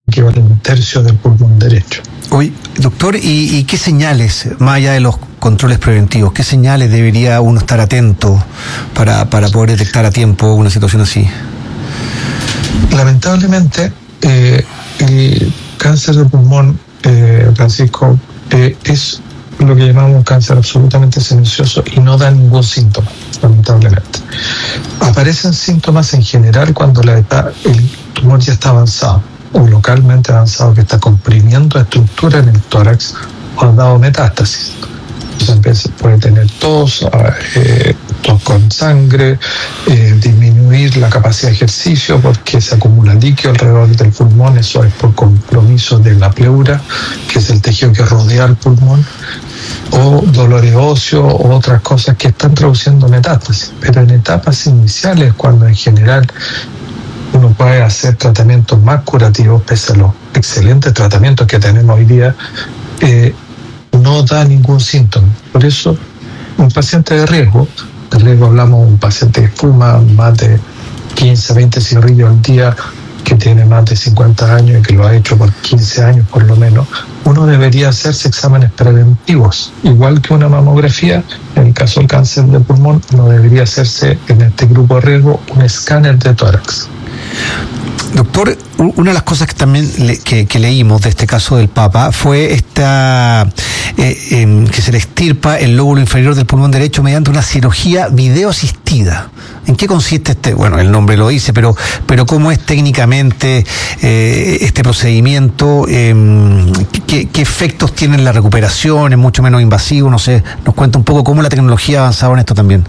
equivale a un tercio del pulmón derecho. Oye, doctor, ¿y qué señales, más allá de los controles preventivos, qué señales debería uno estar atento para poder detectar a tiempo una situación así? Lamentablemente, el cáncer de pulmón, Francisco, es lo que llamamos un cáncer absolutamente silencioso y no da ningún síntoma, lamentablemente. Aparecen síntomas en general cuando el tumor ya está avanzado o localmente avanzado, que está comprimiendo estructura en el tórax o ha dado metástasis. Entonces puede tener tos con sangre, disminuir la capacidad de ejercicio porque se acumula líquido alrededor del pulmón. Eso es por compromiso de la pleura, que es el tejido que rodea el pulmón, o dolores óseos o otras cosas que están produciendo metástasis. Pero en etapas iniciales, cuando en general uno puede hacer tratamientos más curativos, pese a los excelentes tratamientos que tenemos hoy día, no da ningún síntoma. Por eso, un paciente de riesgo hablamos de un paciente que fuma más de 15, 20 cigarrillos al día, que tiene más de 50 años y que lo ha hecho por 15 años por lo menos, uno debería hacerse exámenes preventivos, igual que una mamografía. En el caso del cáncer de pulmón, uno debería hacerse en este grupo de riesgo un escáner de tórax. Doctor, una de las cosas que también que leímos de este caso del Papa fue esta que se le extirpa el lóbulo inferior del pulmón derecho mediante una cirugía videoasistida. ¿En qué consiste bueno, el nombre lo dice, pero cómo es técnicamente este procedimiento? ¿Qué efectos tiene en la recuperación? ¿Es mucho menos invasivo? No sé, nos cuenta un poco cómo la tecnología ha avanzado en esto también.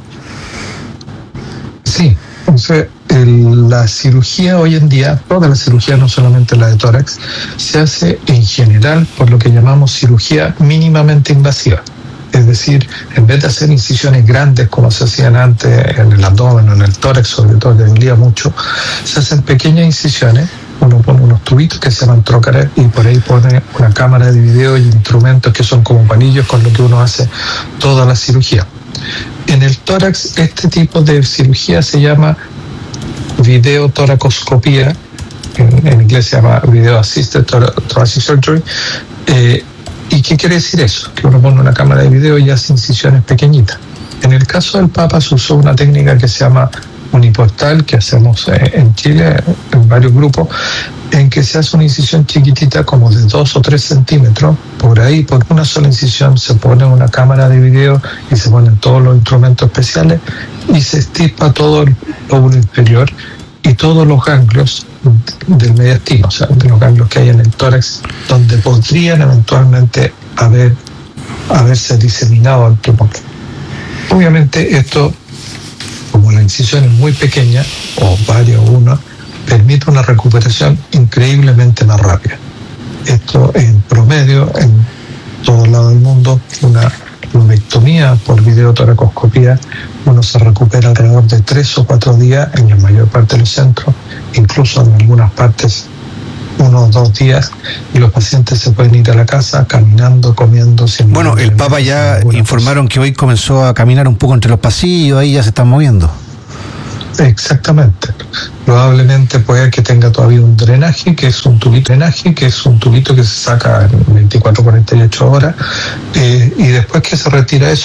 Sí. Entonces, la cirugía hoy en día, toda la cirugía, no solamente la de tórax, se hace en general por lo que llamamos cirugía mínimamente invasiva. Es decir, en vez de hacer incisiones grandes como se hacían antes en el abdomen o en el tórax, sobre todo que dolía mucho, se hacen pequeñas incisiones. Uno pone unos tubitos que se llaman trócares y por ahí pone una cámara de video y instrumentos que son como palillos con lo que uno hace toda la cirugía. En el tórax, este tipo de cirugía se llama videotoracoscopía, en inglés se llama Video Assisted Thoracic Surgery. ¿Y qué quiere decir eso? Que uno pone una cámara de video y hace incisiones pequeñitas. En el caso del Papa se usó una técnica que se llama uniportal, que hacemos en Chile, en varios grupos, en que se hace una incisión chiquitita como de 2 o 3 centímetros. Por ahí, por una sola incisión, se pone una cámara de video y se ponen todos los instrumentos especiales y se extirpa todo el lóbulo inferior y todos los ganglios del mediastino, o sea, de los ganglios que hay en el tórax, donde podrían eventualmente haberse diseminado el tumor. Obviamente esto, como la incisión es muy pequeña, o varios o uno, permite una recuperación increíblemente más rápida. Esto en promedio, en todos lados del mundo, una lumbectomía por videotoracoscopía, uno se recupera alrededor de 3 o 4 días en la mayor parte de los centros, incluso en algunas partes 1 o 2 días, y los pacientes se pueden ir a la casa caminando, comiendo. Sin bueno, el Papa ya informaron que hoy comenzó a caminar un poco entre los pasillos, ahí ya se están moviendo. Exactamente. Probablemente puede que tenga todavía un drenaje, que es un tubito que se saca en 24-48 horas, y después que se retira eso,